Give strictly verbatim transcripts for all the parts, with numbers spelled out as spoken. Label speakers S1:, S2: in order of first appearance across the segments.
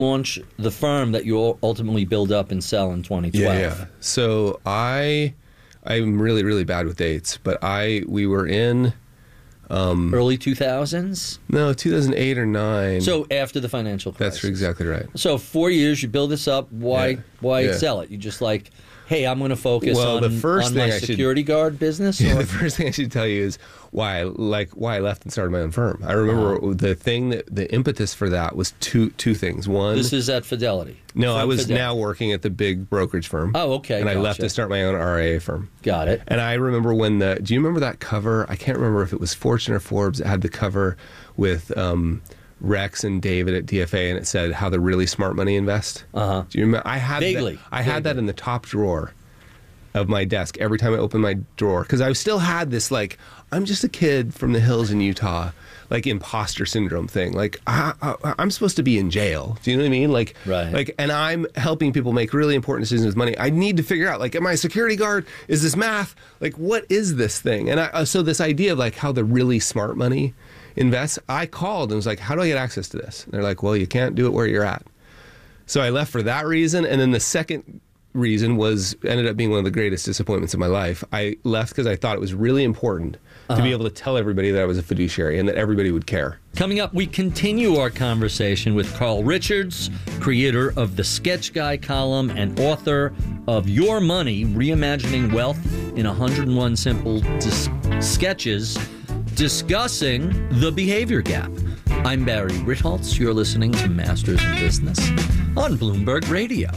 S1: launch the firm that you ultimately build up and sell in twenty twelve?
S2: Yeah, yeah. So I, I'm really, really bad with dates, but I, we were in... Um,
S1: Early two thousands?
S2: No, two thousand eight or nine.
S1: So after the financial crisis.
S2: That's exactly right.
S1: So four years, you build this up. Why
S2: Yeah.
S1: why
S2: Yeah.
S1: sell it? You just like, hey, I'm going to focus
S2: well,
S1: on,
S2: the first
S1: on
S2: thing
S1: my
S2: I should,
S1: security guard business?
S2: Yeah,
S1: Or?
S2: the first thing I should tell you is why I, like, why I left and started my own firm. I remember
S1: Uh-huh.
S2: the thing, that the impetus for that was two two things. One...
S1: This is at Fidelity.
S2: No,
S1: From
S2: I was
S1: Fidelity.
S2: now working at the big brokerage firm.
S1: Oh, okay.
S2: And
S1: gotcha.
S2: I left to start my own R I A firm.
S1: Got it.
S2: And I remember when the... Do you remember that cover? I can't remember if it was Fortune or Forbes. It had the cover with um, Rex and David at D F A, and it said how the really smart money invest.
S1: Uh-huh.
S2: Do you remember? I had
S1: Vaguely.
S2: That, I had
S1: Vaguely.
S2: that in the top drawer of my desk every time I opened my drawer, because I still had this, like, I'm just a kid from the hills in Utah, like, imposter syndrome thing. Like, I, I, I'm supposed to be in jail. Do you know what I mean? Like,
S1: Right.
S2: like, and I'm helping people make really important decisions with money. I need to figure out, like, am I a security guard? Is this math? Like, what is this thing? And I, uh, so this idea of, like, how the really smart money invests, I called and was like, how do I get access to this? And they're like, well, you can't do it where you're at. So I left for that reason. And then the second reason was ended up being one of the greatest disappointments of my life. I left because I thought it was really important uh-huh. to be able to tell everybody that I was a fiduciary and that everybody would care.
S1: Coming up, we continue our conversation with Carl Richards, creator of the Sketch Guy column and author of Your Money, Reimagining Wealth in one hundred one Simple Dis- Sketches, discussing the behavior gap. I'm Barry Ritholtz. You're listening to Masters in Business on Bloomberg Radio.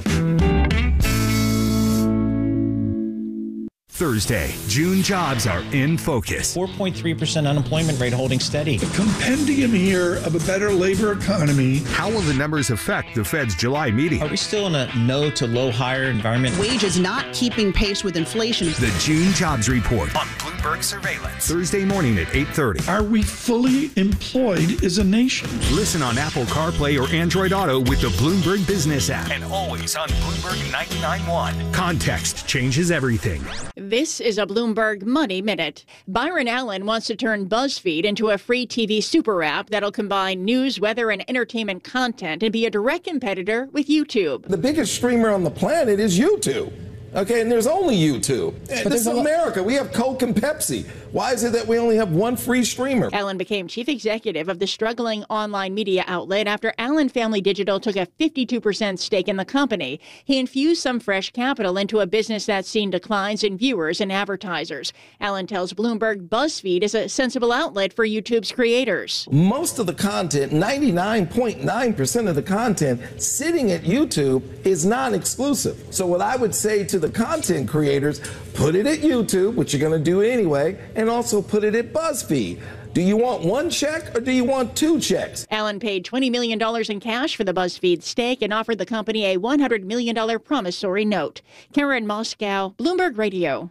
S3: Thursday, June jobs are in focus.
S4: four point three percent unemployment rate holding steady.
S5: The compendium here of a better labor economy.
S3: How will the numbers affect the Fed's July meeting?
S4: Are we still in a no to low hire environment?
S6: Wages not keeping pace with inflation.
S3: The June jobs report on Bloomberg Surveillance. Thursday morning at eight thirty.
S5: Are we fully employed as a nation?
S3: Listen on Apple CarPlay or Android Auto with the Bloomberg Business app. And always on Bloomberg ninety-nine point one. Context changes everything.
S7: This is a Bloomberg Money Minute. Byron Allen wants to turn BuzzFeed into a free T V super app that'll combine news, weather, and entertainment content and be a direct competitor with YouTube.
S8: The biggest streamer on the planet is YouTube. Okay, and there's only YouTube. But this is America. We have Coke and Pepsi. Why is it that we only have one free streamer?
S7: Allen became chief executive of the struggling online media outlet after Allen Family Digital took a fifty-two percent stake in the company. He infused some fresh capital into a business that's seen declines in viewers and advertisers. Allen tells Bloomberg BuzzFeed is a sensible outlet for YouTube's creators.
S8: Most of the content, ninety-nine point nine percent of the content sitting at YouTube is non-exclusive. So what I would say to the content creators, put it at YouTube, which you're going to do anyway, and also put it at BuzzFeed. Do you want one check or do you want two checks?
S7: Allen paid twenty million dollars in cash for the BuzzFeed stake and offered the company a one hundred million dollars promissory note. Karen Moscow, Bloomberg Radio.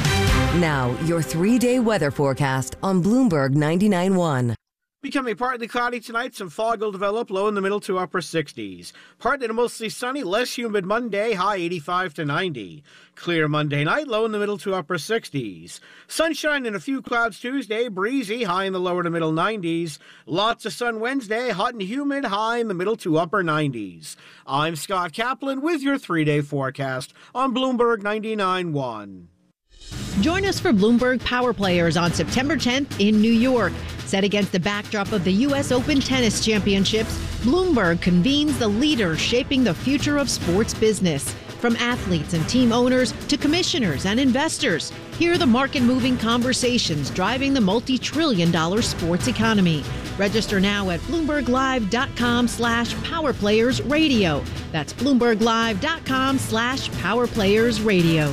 S9: Now, your three-day weather forecast on Bloomberg ninety-nine point one.
S10: Becoming partly cloudy tonight, some fog will develop, low in the middle to upper sixties. Partly to mostly sunny, less humid Monday, high eighty-five to ninety. Clear Monday night, low in the middle to upper sixties. Sunshine and a few clouds Tuesday, breezy, high in the lower to middle nineties. Lots of sun Wednesday, hot and humid, high in the middle to upper nineties. I'm Scott Kaplan with your three-day forecast on Bloomberg ninety-nine point one.
S11: Join us for Bloomberg Power Players on September tenth in New York. Set against the backdrop of the U S Open Tennis Championships, Bloomberg convenes the leaders shaping the future of sports business. From athletes and team owners to commissioners and investors, hear the market-moving conversations driving the multi-trillion dollar sports economy. Register now at bloomberglive.com slash powerplayersradio. That's bloomberglive.com slash powerplayersradio.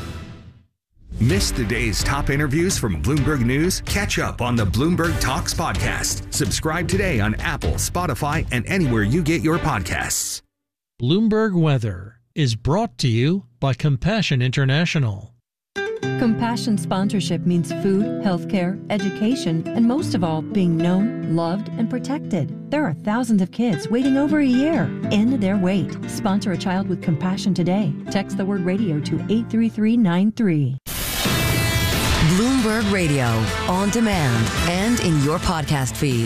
S3: Miss the day's top interviews from Bloomberg News? Catch up on the Bloomberg Talks podcast. Subscribe today on Apple, Spotify, and anywhere you get your podcasts.
S12: Bloomberg Weather is brought to you by Compassion International.
S13: Compassion sponsorship means food, healthcare, education, and most of all, being known, loved, and protected. There are thousands of kids waiting over a year. End their wait. Sponsor a child with compassion today. Text the word radio to eight three three nine three.
S9: Bloomberg Radio, on demand and in your podcast feed.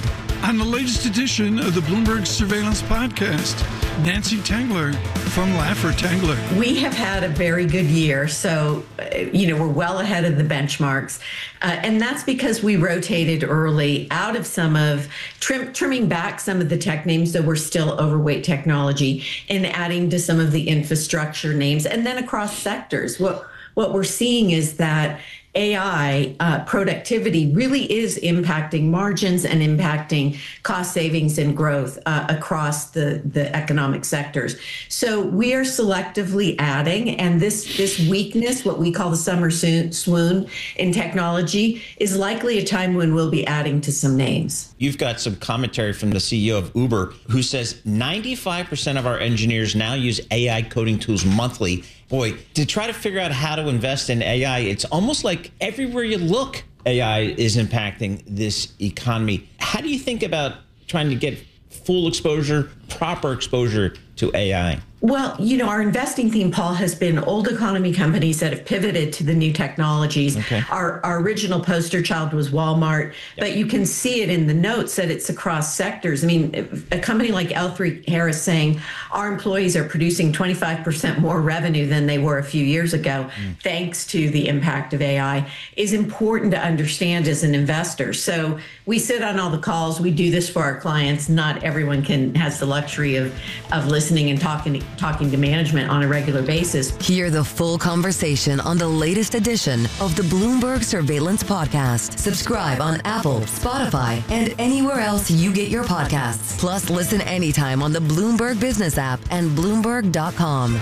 S5: On the latest edition of the Bloomberg Surveillance Podcast, Nancy Tengler from Laffer Tengler.
S14: We have had a very good year, so, uh, you know, we're well ahead of the benchmarks. Uh, and that's because we rotated early out of some of, trim, trimming back some of the tech names that were still overweight technology and adding to some of the infrastructure names, and then across sectors. What, what we're seeing is that A I uh, productivity really is impacting margins and impacting cost savings and growth uh, across the, the economic sectors. So we are selectively adding, and this, this weakness, what we call the summer swoon in technology, is likely a time when we'll be adding to some names.
S4: You've got some commentary from the C E O of Uber who says ninety-five percent of our engineers now use A I coding tools monthly. Boy, to try to figure out how to invest in A I, it's almost like everywhere you look, A I is impacting this economy. How do you think about trying to get full exposure, proper exposure to A I?
S14: Well, you know, our investing theme, Paul, has been old economy companies that have pivoted to the new technologies. Okay. Our, our original poster child was Walmart, yep. But you can see it in the notes that it's across sectors. I mean, a company like L three Harris saying our employees are producing twenty-five percent more revenue than they were a few years ago, mm. thanks to the impact of A I, is important to understand as an investor. So we sit on all the calls. We do this for our clients. Not everyone can has the luxury of, of listening and talking to talking to management on a regular basis.
S9: Hear the full conversation on the latest edition of the Bloomberg Surveillance Podcast. Subscribe on Apple, Spotify, and anywhere else you get your podcasts. Plus, listen anytime on the Bloomberg Business app and Bloomberg dot com.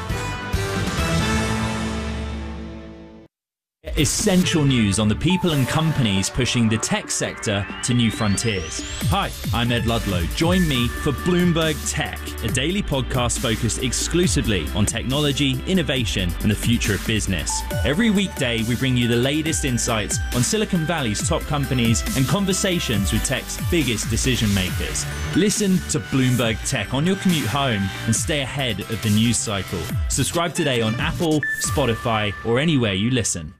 S15: Essential news on the people and companies pushing the tech sector to new frontiers. Hi, I'm Ed Ludlow. Join me for Bloomberg Tech, a daily podcast focused exclusively on technology, innovation, and the future of business. Every weekday, we bring you the latest insights on Silicon Valley's top companies and conversations with tech's biggest decision makers. Listen to Bloomberg Tech on your commute home and stay ahead of the news cycle. Subscribe today on Apple, Spotify, or anywhere you listen.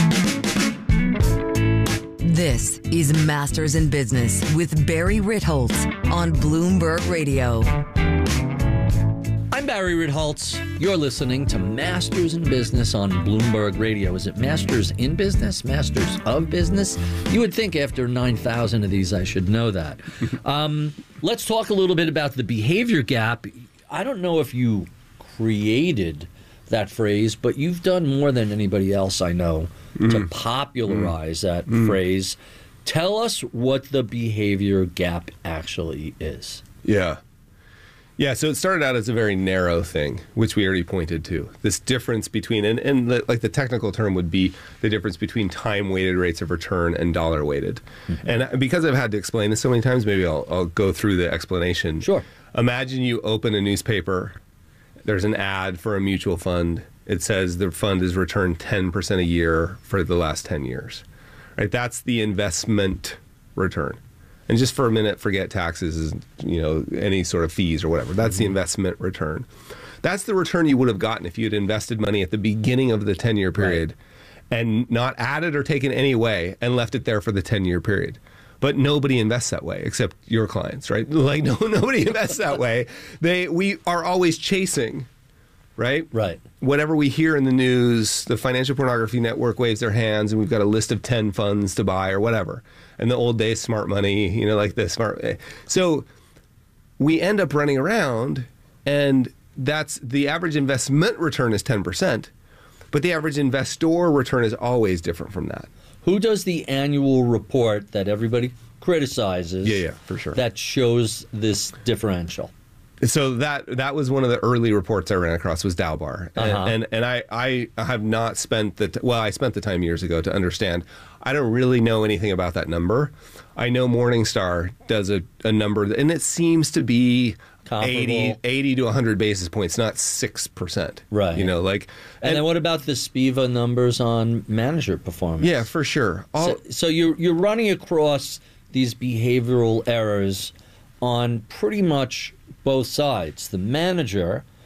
S9: This is Masters in Business with Barry Ritholtz on Bloomberg Radio.
S1: I'm Barry Ritholtz. You're listening to Masters in Business on Bloomberg Radio. Is it Masters in Business? Masters of Business? You would think after nine thousand of these I should know that. um, let's talk a little bit about the behavior gap. I don't know if you created that phrase, but you've done more than anybody else I know mm. to popularize mm. that mm. phrase. Tell us what the behavior gap actually is.
S2: Yeah. Yeah, so it started out as a very narrow thing, which we already pointed to. This difference between, and, and the, like the technical term would be the difference between time-weighted rates of return and dollar-weighted. Mm-hmm. And because I've had to explain this so many times, maybe I'll, I'll go through the explanation.
S1: Sure.
S2: Imagine you open a newspaper. There's an ad for a mutual fund. It says the fund has returned ten percent a year for the last ten years. Right? That's the investment return. And just for a minute, forget taxes, you know, any sort of fees or whatever. That's the investment return. That's the return you would have gotten if you had invested money at the beginning of the ten-year period right. and not added or taken any away and left it there for the ten-year period. But nobody invests that way except your clients, right? Like no, nobody invests that way. They we are always chasing, right?
S1: Right.
S2: Whatever we hear in the news, the Financial Pornography Network waves their hands, and we've got a list of ten funds to buy or whatever. And the old days, smart money, you know, like the smart. So we end up running around, and that's the average investment return is ten percent, but the average investor return is always different from that.
S1: Who does the annual report that everybody criticizes?
S2: Yeah, yeah, for sure.
S1: That shows this differential.
S2: So that that was one of the early reports I ran across was Dalbar, and
S1: uh-huh.
S2: and, and I, I have not spent the t- well I spent the time years ago to understand. I don't really know anything about that number. I know Morningstar does a, a number, and it seems to be eighty, eighty to one hundred basis points, not six percent.
S1: Right.
S2: You know, like.
S1: And, and then what about the SPIVA numbers on manager performance?
S2: Yeah, for sure. All,
S1: so, so you're you're running across these behavioral errors on pretty much both sides. The manager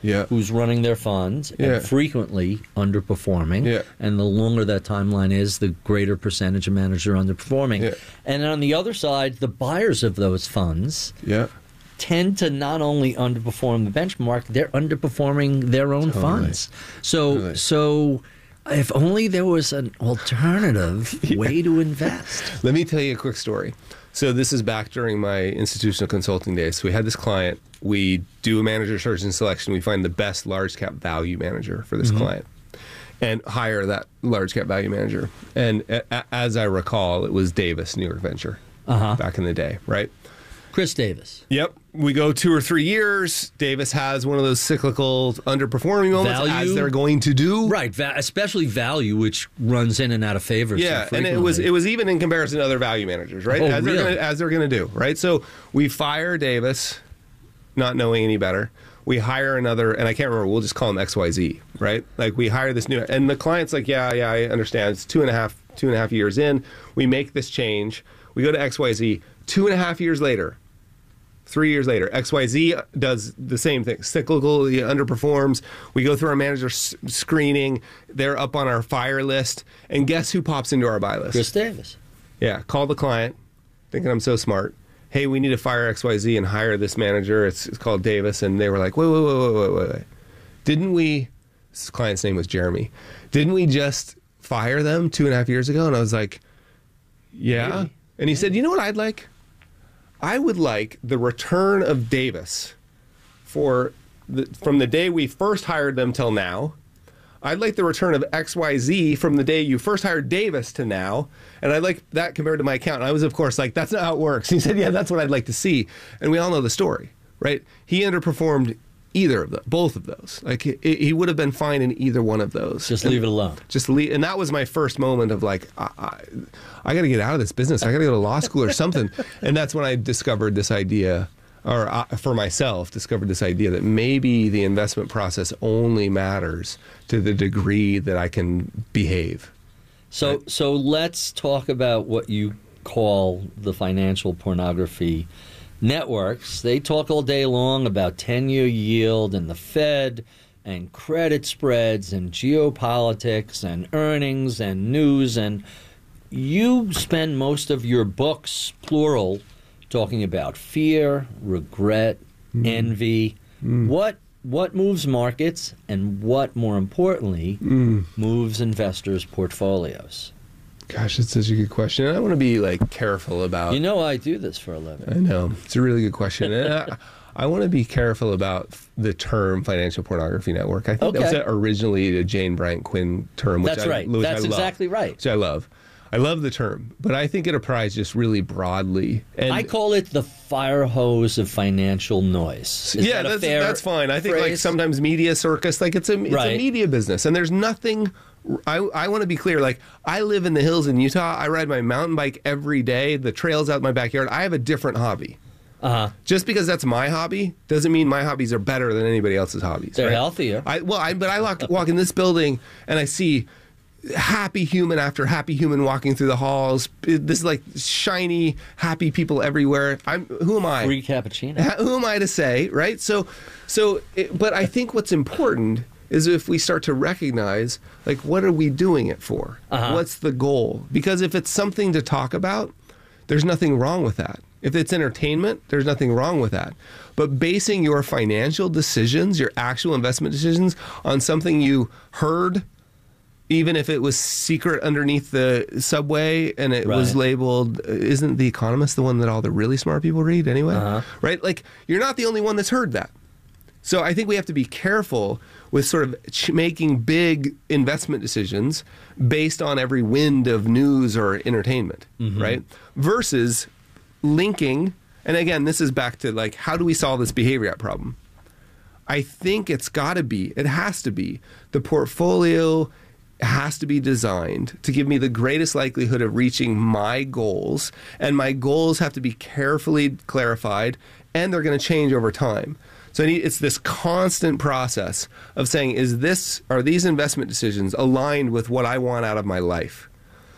S2: yeah.
S1: who's running their funds
S2: Yeah.
S1: and frequently underperforming.
S2: Yeah.
S1: And the longer that timeline is, the greater percentage of managers are underperforming.
S2: Yeah.
S1: And on the other side, the buyers of those funds
S2: yeah.
S1: tend to not only underperform the benchmark, they're underperforming their own
S2: Totally.
S1: funds. So,
S2: Totally.
S1: so if only there was an alternative yeah. way to invest.
S2: Let me tell you a quick story. So this is back during my institutional consulting days. So we had this client. We do a manager search and selection. We find the best large cap value manager for this mm-hmm. client and hire that large cap value manager. And a- as I recall, it was Davis, New York Venture,
S1: uh-huh.
S2: back in the day, right?
S1: Chris Davis.
S2: Yep. We go two or three years. Davis has one of those cyclical underperforming moments,
S1: value,
S2: as they're going to do.
S1: Right. Va- especially value, which runs in and out of favor.
S2: Yeah,
S1: so
S2: and it was it was even in comparison to other value managers, right?
S1: Oh,
S2: as,
S1: really?
S2: they're gonna, as they're going to do, right? So we fire Davis, not knowing any better. We hire another, and I can't remember. We'll just call him X Y Z, right? Like we hire this new, and the client's like, yeah, yeah, I understand. It's two and a half, two and a half years in. We make this change. We go to X Y Z. Two and a half years later. Three years later, X Y Z does the same thing. Cyclically underperforms. We go through our manager s- screening. They're up on our fire list. And guess who pops into our buy list?
S1: Chris Davis.
S2: Yeah. Call the client, thinking I'm so smart. Hey, we need to fire X Y Z and hire this manager. It's, it's called Davis. And they were like, wait, wait, wait, wait, wait, wait, wait. Didn't we, this client's name was Jeremy, didn't we just fire them two and a half years ago? And I was like, yeah. Maybe. And he said, you know what I'd like? I would like the return of Davis for the, from the day we first hired them till now. I'd like the return of X Y Z from the day you first hired Davis to now. And I'd like that compared to my account. And I was, of course, like, that's not how it works. He said, yeah, that's what I'd like to see. And we all know the story, right? He underperformed either of them, both of those. Like, he, he would have been fine in either one of those.
S1: Just
S2: and
S1: leave it alone.
S2: Just leave. And that was my first moment of like, I, I, I got to get out of this business. I got to go to law school or something. And that's when I discovered this idea, or uh, for myself, discovered this idea that maybe the investment process only matters to the degree that I can behave.
S1: So, right? so let's talk about what you call the financial pornography networks. They talk all day long about ten-year yield and the Fed and credit spreads and geopolitics and earnings and news. And you spend most of your books, plural, talking about fear, regret, mm. envy. Mm. What what moves markets, and what, more importantly, mm. moves investors' portfolios?
S2: Gosh, that's such a good question. And I want to be like careful about.
S1: You know, I do this for a living.
S2: I know, it's a really good question. And I, I want to be careful about the term financial pornography network. I think
S1: okay.
S2: that was originally a Jane Bryant Quinn term. Which
S1: That's
S2: I,
S1: right.
S2: Which
S1: That's
S2: I love,
S1: exactly right.
S2: Which I love. I love the term, but I think it applies just really broadly. And
S1: I call it the fire hose of financial noise. Is
S2: yeah,
S1: that a
S2: that's,
S1: fair
S2: that's fine. I think
S1: phrase?
S2: like sometimes media circus, like it's a it's
S1: right.
S2: a media business, and there's nothing. I I want to be clear. Like, I live in the hills in Utah. I ride my mountain bike every day. The trail's out in my backyard. I have a different hobby.
S1: Uh-huh.
S2: Just because that's my hobby doesn't mean my hobbies are better than anybody else's hobbies.
S1: They're
S2: right?
S1: healthier.
S2: I, well, I, but I walk, walk in this building and I see happy human after happy human walking through the halls. This is like shiny, happy people everywhere. I'm who am I?
S1: Free cappuccino.
S2: Who am I to say, right? So, so, it, but I think what's important is if we start to recognize, like, what are we doing it for?
S1: Uh-huh.
S2: What's the goal? Because if it's something to talk about, there's nothing wrong with that. If it's entertainment, there's nothing wrong with that. But basing your financial decisions, your actual investment decisions, on something you heard, even if it was secret underneath the subway and it
S1: right.
S2: was labeled, isn't The Economist the one that all the really smart people read anyway?
S1: Uh-huh.
S2: Right? Like, you're not the only one that's heard that. So I think we have to be careful with sort of ch- making big investment decisions based on every wind of news or entertainment, mm-hmm. right? Versus linking, and again, this is back to like, how do we solve this behavior gap problem? I think it's got to be, it has to be, the portfolio has to be designed to give me the greatest likelihood of reaching my goals, and my goals have to be carefully clarified, and they're going to change over time. So it's this constant process of saying, is this, are these investment decisions aligned with what I want out of my life?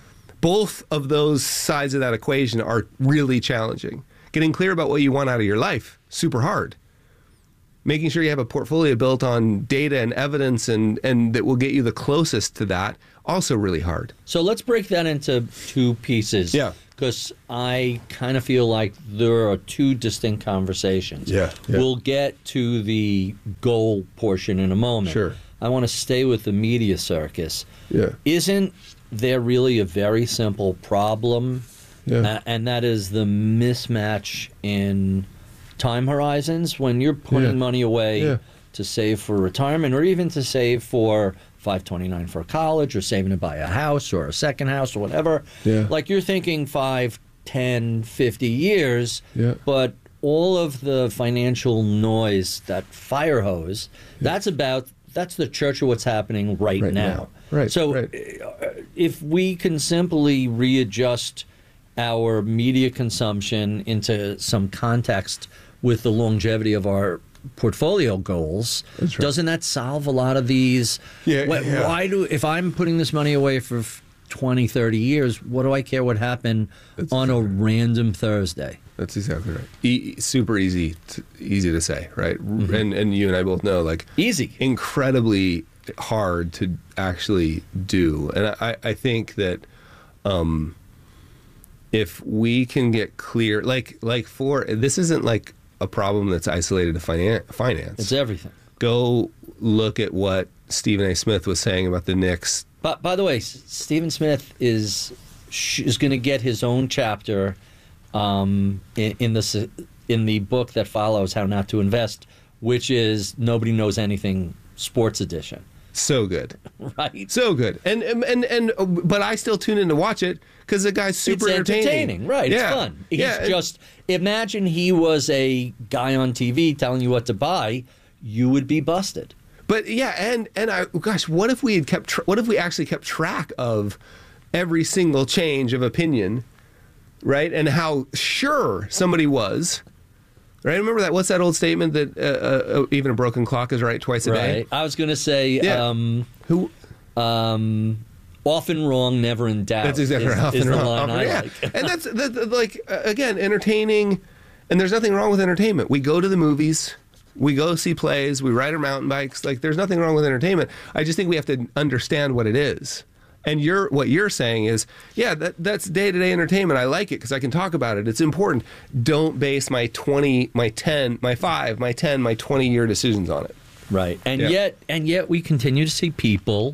S2: Both of those sides of that equation are really challenging. Getting clear about what you want out of your life, super hard. making sure you have a portfolio built on data and evidence and, and that will get you the closest to that, also really hard.
S1: So let's break that into two pieces.
S2: Yeah.
S1: Because I kind of feel like there are two distinct conversations.
S2: Yeah, yeah.
S1: We'll get to the goal portion in a moment.
S2: Sure.
S1: I want to stay with the media circus.
S2: Yeah.
S1: Isn't there really a very simple problem?
S2: Yeah.
S1: Uh, and that is the mismatch in time horizons when you're putting
S2: Yeah.
S1: money away
S2: Yeah.
S1: to save for retirement or even to save for five twenty-nine for college or saving to buy a house or a second house or whatever.
S2: Yeah.
S1: Like you're thinking five, ten, fifty years,
S2: Yeah.
S1: but all of the financial noise, that fire hose, that's about, that's the church of what's happening right,
S2: Right
S1: now.
S2: now. Right,
S1: So
S2: right.
S1: uh, if we can simply readjust our media consumption into some context with the longevity of our portfolio goals,
S2: That's right.
S1: doesn't that solve a lot of these?
S2: Yeah,
S1: Why,
S2: yeah.
S1: why do, if I'm putting this money away for twenty, thirty years, what do I care what happened
S2: That's
S1: on a random Thursday?
S2: That's exactly right. E- super easy, to, easy to say, right?
S1: Mm-hmm.
S2: And and you and I both know, like,
S1: easy,
S2: incredibly hard to actually do. And I, I think that um, if we can get clear, like like for this isn't like a problem that's isolated to finan- finance.
S1: It's everything.
S2: Go look at what Stephen A. Smith was saying about the Knicks.
S1: But by the way, S- Stephen Smith is sh- is going to get his own chapter um, in, in the s- in the book that follows How Not to Invest, which is Nobody Knows Anything Sports Edition.
S2: So good,
S1: right?
S2: So good, and and and, and but I still tune in to watch it because the guy's super
S1: it's entertaining, right?
S2: Yeah.
S1: It's fun. He's
S2: Yeah, and-
S1: just imagine he was a guy on T V telling you what to buy, you would be busted.
S2: But yeah, and and I gosh, what if we had kept? Tra- what if we actually kept track of every single change of opinion, right? And how sure somebody was, right? Remember that? What's that old statement that uh, uh, even a broken clock is right twice a day?
S1: Right. I was going to say,
S2: Yeah.
S1: um,
S2: who,
S1: um, often wrong, never in doubt.
S2: That's exactly
S1: is,
S2: right. Often
S1: is the
S2: wrong.
S1: line
S2: Often-
S1: I
S2: yeah.
S1: like.
S2: And that's that, that, like uh, again, entertaining, and there's nothing wrong with entertainment. We go to the movies. We go see plays, we ride our mountain bikes. Like, there's nothing wrong with entertainment. I just think we have to understand what it is. And you're what you're saying is, yeah, that that's day-to-day entertainment. I like it because I can talk about it. It's important. Don't base my twenty, my ten, my five, my ten, my twenty-year decisions on it.
S1: Right. And
S2: Yeah.
S1: yet, and yet, we continue to see people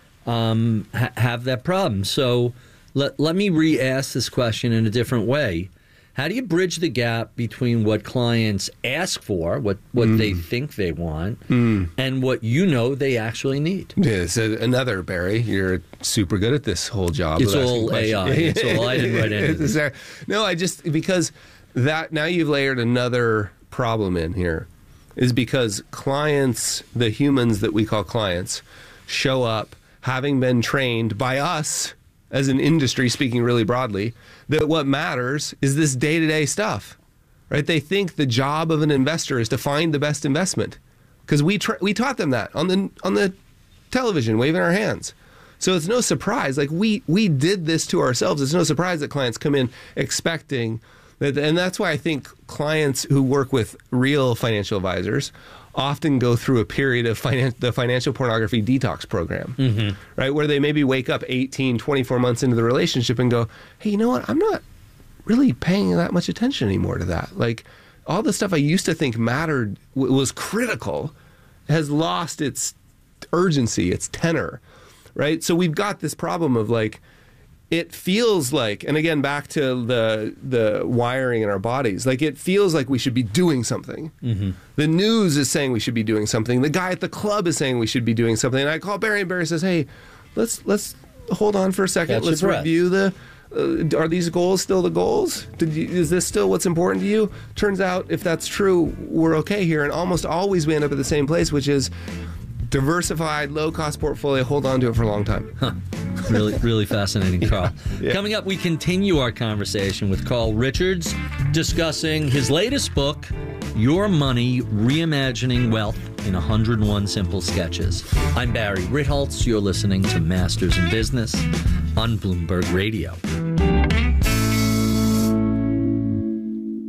S1: um, ha- have that problem. So let let me re-ask this question in a different way. How do you bridge the gap between what clients ask for, what, what
S2: Mm.
S1: they think they want,
S2: Mm.
S1: and what you know they actually need?
S2: Yeah, so another, Barry. You're super good at this whole job.
S1: It's
S2: of asking
S1: all
S2: questions.
S1: A I. It's all- I didn't write anything.
S2: It's there. No, I just, because that, now you've layered another problem in here, is because clients, the humans that we call clients, show up having been trained by us as an industry, speaking really broadly, that what matters is this day-to-day stuff, right? They think the job of an investor is to find the best investment, because we tra- we taught them that on the on the television, waving our hands. So it's no surprise. Like we we did this to ourselves. It's no surprise that clients come in expecting that, and that's why I think clients who work with real financial advisors often go through a period of finan- the financial pornography detox program,
S1: Mm-hmm.
S2: right? Where they maybe wake up eighteen, twenty-four months into the relationship and go, hey, you know what? I'm not really paying that much attention anymore to that. Like all the stuff I used to think mattered, w- was critical, has lost its urgency, its tenor, right? So we've got this problem of like, it feels like, and again, back to the the wiring in our bodies, like it feels like we should be doing something.
S1: Mm-hmm.
S2: The news is saying we should be doing something. The guy at the club is saying we should be doing something. And I call Barry, and Barry says, "Hey, let's let's hold on for a second.
S1: Catch your
S2: let's
S1: breath.
S2: review the. Uh, are these goals still the goals? Did you, is this still what's important to you?" Turns out, if that's true, we're okay here. And almost always we end up at the same place, which is diversified, low-cost portfolio. Hold on to it for a long time.
S1: Huh. Really, really fascinating, Carl.
S2: Yeah.
S1: Coming up, we continue our conversation with Carl Richards, discussing his latest book, Your Money, Reimagining Wealth in one hundred one Simple Sketches. I'm Barry Ritholtz. You're listening to Masters in Business on Bloomberg Radio.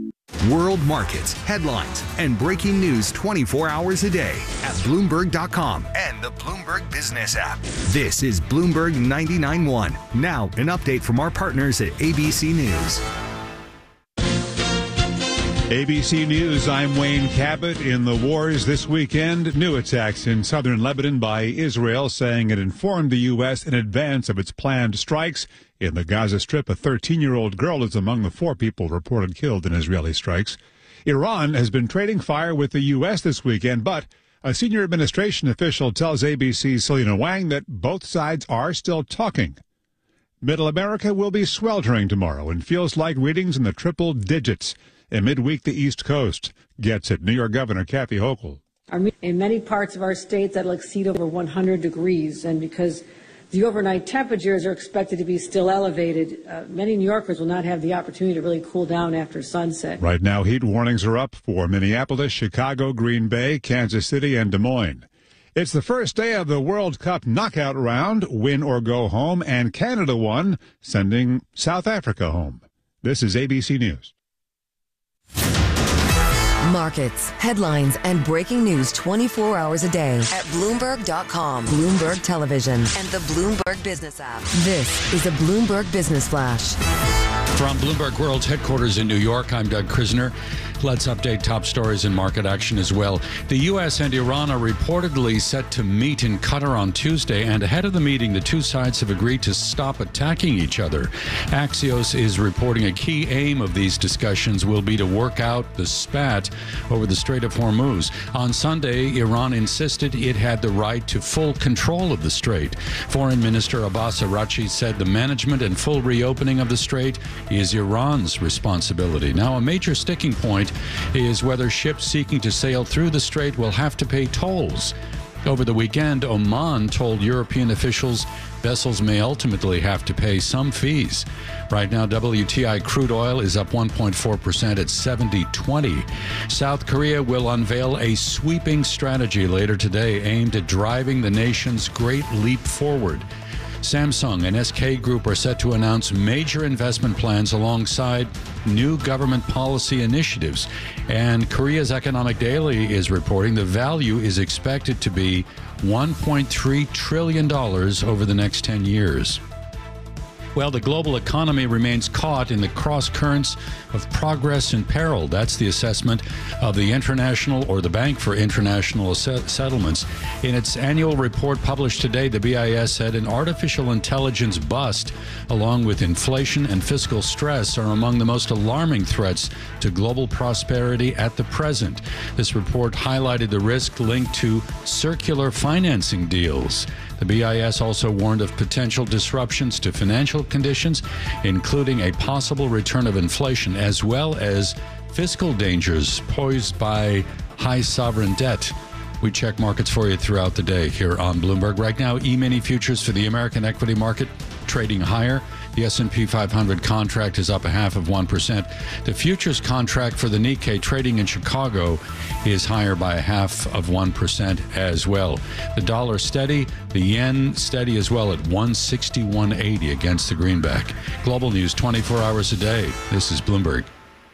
S3: World markets, headlines, and breaking news twenty-four hours a day at Bloomberg dot com and the Bloomberg Business app. This is Bloomberg ninety-nine point one. Now, an update from our partners at A B C News.
S16: A B C News, I'm Wayne Cabot. In the wars this weekend, new attacks in southern Lebanon by Israel, saying it informed the U S in advance of its planned strikes. In the Gaza Strip, a thirteen-year-old girl is among the four people reported killed in Israeli strikes. Iran has been trading fire with the U S this weekend, but a senior administration official tells A B C's Selena Wang that both sides are still talking. Middle America will be sweltering tomorrow and feels like readings in the triple digits. In midweek, the East Coast gets it. New York Governor Kathy Hochul.
S17: In many parts of our state, that'll exceed over one hundred degrees. And because the overnight temperatures are expected to be still elevated, uh, many New Yorkers will not have the opportunity to really cool down after sunset.
S16: Right now, heat warnings are up for Minneapolis, Chicago, Green Bay, Kansas City, and Des Moines. It's the first day of the World Cup knockout round, win or go home, and Canada won, sending South Africa home. This is A B C News.
S9: Markets, headlines, and breaking news twenty-four hours a day at Bloomberg dot com, Bloomberg Television, and the Bloomberg Business app. This is a Bloomberg Business Flash.
S18: From Bloomberg World's headquarters in New York, I'm Doug Krisner. Let's update top stories and market action as well. The U S and Iran are reportedly set to meet in Qatar on Tuesday, and ahead of the meeting, the two sides have agreed to stop attacking each other. Axios is reporting a key aim of these discussions will be to work out the spat over the Strait of Hormuz. On Sunday, Iran insisted it had the right to full control of the strait. Foreign Minister Abbas Araghchi said the management and full reopening of the strait is Iran's responsibility. Now, a major sticking point is whether ships seeking to sail through the strait will have to pay tolls. Over the weekend, Oman told European officials vessels may ultimately have to pay some fees. Right now, W T I crude oil is up one point four percent at seventy twenty. South Korea will unveil a sweeping strategy later today aimed at driving the nation's great leap forward. Samsung and S K Group are set to announce major investment plans alongside new government policy initiatives. And Korea's Economic Daily is reporting the value is expected to be one point three trillion dollars over the next ten years. Well, the global economy remains caught in the cross currents of progress and peril. That's the assessment of the International or the Bank for International Settlements. In its annual report published today, the B I S said an artificial intelligence bust, along with inflation and fiscal stress, are among the most alarming threats to global prosperity at the present. This report highlighted the risk linked to circular financing deals. The B I S also warned of potential disruptions to financial conditions, including a possible return of inflation, as well as fiscal dangers posed by high sovereign debt. We check markets for you throughout the day here on Bloomberg. Right now, E-mini futures for the American equity market trading higher. The S and P five hundred contract is up a half of one percent. The futures contract for the Nikkei trading in Chicago is higher by a half of one percent as well. The dollar steady, the yen steady as well at one sixty-one eighty against the greenback. Global news twenty-four hours a day. This is Bloomberg.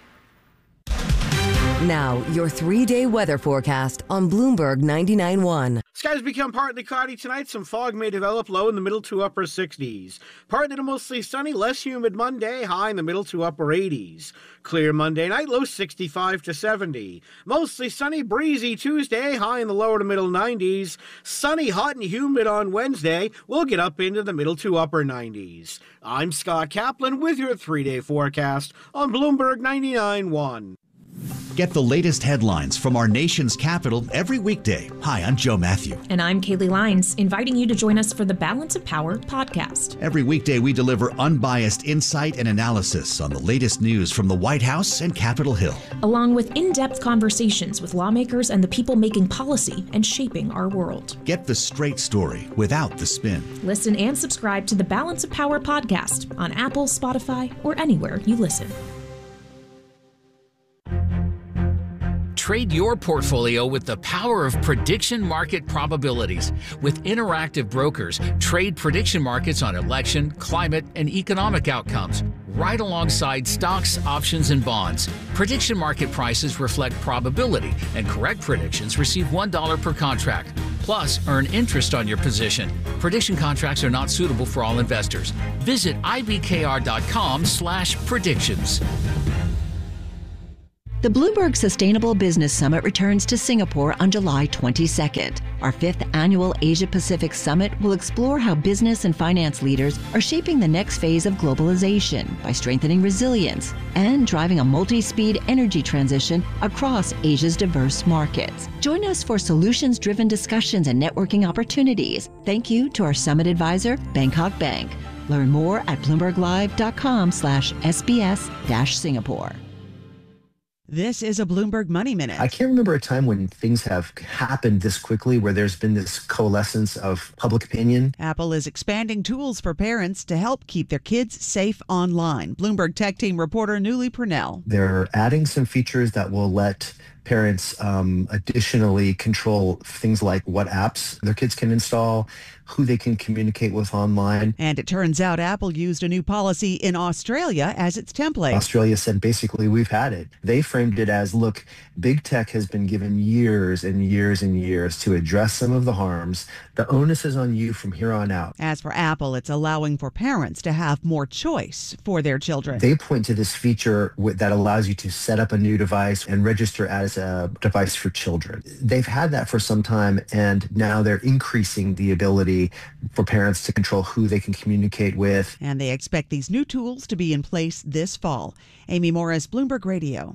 S9: Now, your three-day weather forecast on Bloomberg ninety-nine point one.
S10: Skies become partly cloudy tonight. Some fog may develop, low in the middle to upper sixties. Partly to mostly sunny, less humid Monday, high in the middle to upper eighties. Clear Monday night, low sixty-five to seventy. Mostly sunny, breezy Tuesday, high in the lower to middle nineties. Sunny, hot, and humid on Wednesday. We'll get up into the middle to upper nineties. I'm Scott Kaplan with your three-day forecast on Bloomberg ninety-nine point one.
S19: Get the latest headlines from our nation's capital every weekday. Hi, I'm Joe Matthew.
S20: And I'm Kaylee Lyons, inviting you to join us for the Balance of Power podcast.
S19: Every weekday, we deliver unbiased insight and analysis on the latest news from the White House and Capitol Hill,
S20: along with in-depth conversations with lawmakers and the people making policy and shaping our world.
S19: Get the straight story without the spin.
S20: Listen and subscribe to the Balance of Power podcast on Apple, Spotify, or anywhere you listen.
S21: Trade your portfolio with the power of prediction market probabilities. With Interactive Brokers, trade prediction markets on election, climate, and economic outcomes, right alongside stocks, options, and bonds. Prediction market prices reflect probability, and correct predictions receive one dollar per contract. Plus, earn interest on your position. Prediction contracts are not suitable for all investors. Visit I B K R dot com slash predictions.
S22: The Bloomberg Sustainable Business Summit returns to Singapore on July twenty-second. Our fifth annual Asia-Pacific Summit will explore how business and finance leaders are shaping the next phase of globalization by strengthening resilience and driving a multi-speed energy transition across Asia's diverse markets. Join us for solutions-driven discussions and networking opportunities. Thank you to our summit advisor, Bangkok Bank. Learn more at bloomberg live dot com slash S B S dash Singapore.
S23: This is a Bloomberg Money Minute.
S24: I can't remember a time when things have happened this quickly where there's been this coalescence of public opinion.
S23: Apple is expanding tools for parents to help keep their kids safe online. Bloomberg Tech Team reporter Newly Purnell.
S24: They're adding some features that will let parents um, additionally control things like what apps their kids can install, who they can communicate with online.
S23: And it turns out Apple used a new policy in Australia as its template.
S24: Australia said, basically, we've had it. They framed it as, look, big tech has been given years and years and years to address some of the harms. The onus is on you from here on out.
S23: As for Apple, it's allowing for parents to have more choice for their children.
S24: They point to this feature that allows you to set up a new device and register as a device for children. They've had that for some time, and now they're increasing the ability for parents to control who they can communicate with.
S23: And they expect these new tools to be in place this fall. Amy Morris, Bloomberg Radio.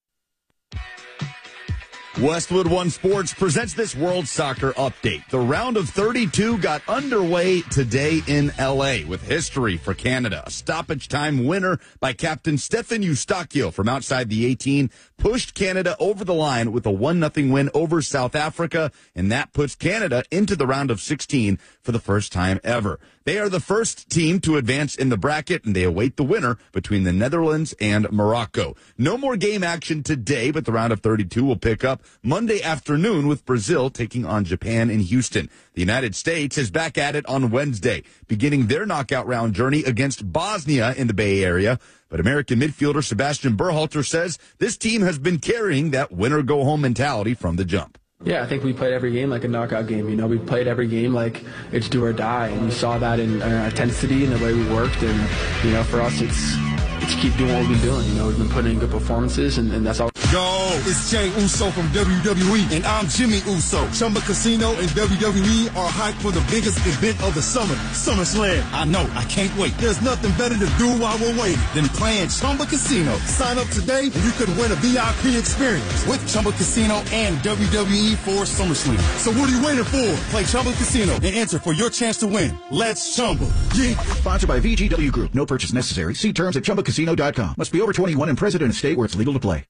S25: Westwood One Sports presents this World Soccer Update. The round of thirty-two got underway today in L A with history for Canada. A stoppage time winner by Captain Stefan Eustáquio from outside the eighteen pushed Canada over the line with a one nothing win over South Africa, and that puts Canada into the round of sixteen for the first time ever. They are the first team to advance in the bracket, and they await the winner between the Netherlands and Morocco. No more game action today, but the round of thirty-two will pick up Monday afternoon with Brazil taking on Japan in Houston. The United States is back at it on Wednesday, beginning their knockout round journey against Bosnia in the Bay Area. But American midfielder Sebastian Berhalter says this team has been carrying that winner-go-home mentality from the jump.
S26: Yeah, I think we played every game like a knockout game. You know, we played every game like it's do or die, and you saw that in our intensity and the way we worked. And you know, for us, it's it's keep doing what we've been doing. You know, we've been putting in good performances, and, and that's all.
S27: Yo, it's Jay Uso from W W E, and I'm Jimmy Uso. Chumba Casino and W W E are hyped for the biggest event of the summer, SummerSlam. I know, I can't wait. There's nothing better to do while we're waiting than playing Chumba Casino. Sign up today, and you could win a V I P experience with Chumba Casino and W W E for SummerSlam. So what are you waiting for? Play Chumba Casino and enter for your chance to win. Let's Chumba. Yeah.
S28: Sponsored by V G W Group. No purchase necessary. See terms at chumba casino dot com. Must be over twenty-one and present in a state where it's legal to play.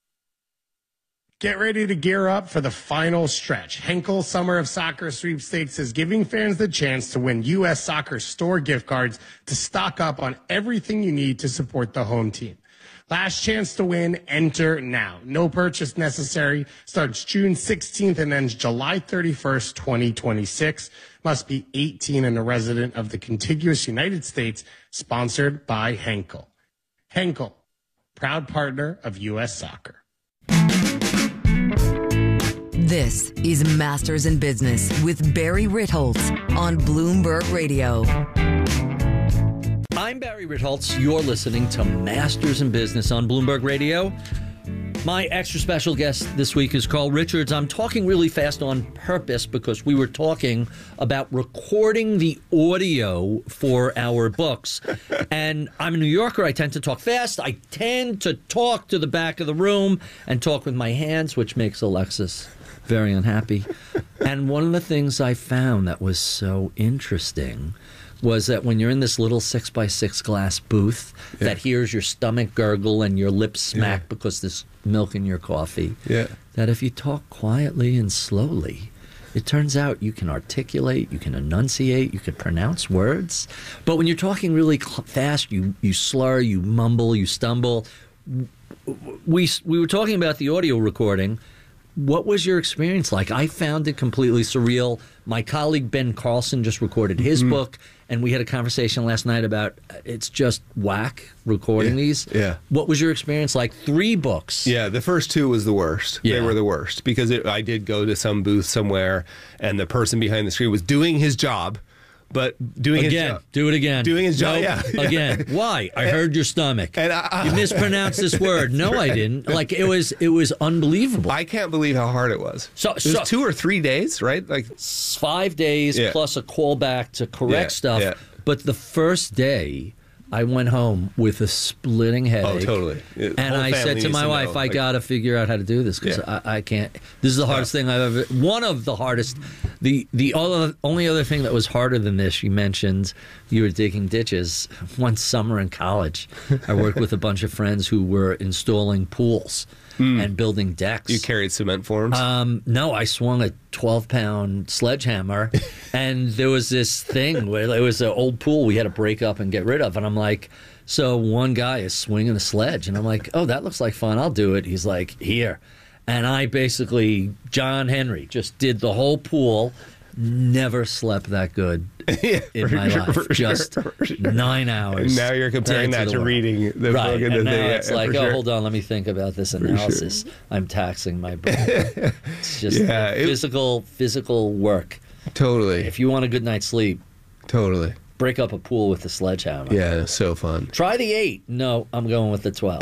S29: Get ready to gear up for the final stretch. Henkel Summer of Soccer Sweepstakes is giving fans the chance to win U S Soccer store gift cards to stock up on everything you need to support the home team. Last chance to win, enter now. No purchase necessary. Starts June sixteenth and ends July thirty-first, twenty twenty-six. Must be eighteen and a resident of the contiguous United States. Sponsored by Henkel. Henkel, proud partner of U S Soccer.
S9: This is Masters in Business with Barry Ritholtz on Bloomberg Radio.
S1: I'm Barry Ritholtz. You're listening to Masters in Business on Bloomberg Radio. My extra special guest this week is Carl Richards. I'm talking really fast on purpose because we were talking about recording the audio for our books. And I'm a New Yorker. I tend to talk fast. I tend to talk to the back of the room and talk with my hands, which makes Alexis very unhappy. And one of the things I found that was so interesting was that when you're in this little six by six glass booth yeah. that hears your stomach gurgle and your lips smack yeah. because there's milk in your coffee,
S2: yeah.
S1: that if you talk quietly and slowly, it turns out you can articulate, you can enunciate, you can pronounce words. But when you're talking really fast, you, you slur, you mumble, you stumble. We, we were talking about the audio recording. what was your experience like? I found it completely surreal. My colleague Ben Carlson just recorded his
S2: Mm-hmm.
S1: book, and we had a conversation last night about uh, it's just whack recording
S2: Yeah,
S1: these.
S2: yeah.
S1: What was your experience like? Three books.
S2: Yeah, the first two was the worst.
S1: Yeah.
S2: They were the worst because it, I did go to some booth somewhere, and the person behind the screen was doing his job, but doing
S1: Again,
S2: his job.
S1: do it again.
S2: Doing his job,
S1: Nope.
S2: yeah.
S1: Again. Why? I heard your stomach.
S2: And I,
S1: you mispronounced this word. No, I didn't. Like it was, it was unbelievable.
S2: I can't believe how hard it was.
S1: So,
S2: it was
S1: so
S2: two or three days, right? Like
S1: five days
S2: Yeah.
S1: plus a callback to correct
S2: Yeah,
S1: stuff.
S2: yeah.
S1: But the first day, I went home with a splitting headache.
S2: Oh, totally. It-
S1: And
S2: whole
S1: I
S2: family
S1: said to
S2: needs
S1: my
S2: to
S1: wife,
S2: know,
S1: I
S2: like-
S1: got to figure out how to do this because
S2: Yeah.
S1: I, I can't. This is the hardest thing I've ever. One of the hardest. The the other, only other thing that was harder than this, you mentioned you were digging ditches. One summer in college, I worked with a bunch of friends who were installing pools and building decks.
S2: you carried cement forms.
S1: Um, no, I swung a twelve pound sledgehammer, and there was this thing where it was an old pool we had to break up and get rid of. And I'm like, so one guy is swinging a sledge, and I'm like, oh, that looks like fun. I'll do it. He's like, here. And I basically, John Henry, just did the whole pool. Never slept that good
S2: Yeah,
S1: in
S2: for
S1: my
S2: sure,
S1: life.
S2: for
S1: Just
S2: sure, for sure.
S1: nine hours.
S2: And now you're comparing
S1: into
S2: that
S1: the
S2: to
S1: world.
S2: reading the
S1: right.
S2: book and
S1: and
S2: the
S1: now
S2: thing.
S1: it's
S2: Yeah,
S1: like,
S2: for
S1: oh,
S2: sure.
S1: hold on, let me think about this
S2: sure.
S1: analysis. I'm taxing my brain. It's just
S2: Yeah, it-
S1: physical, physical work.
S2: Totally.
S1: If you want a good night's sleep,
S2: Totally.
S1: break up a pool with a sledgehammer.
S2: Yeah, it's so fun.
S1: Try the eight. No, I'm going with the twelve.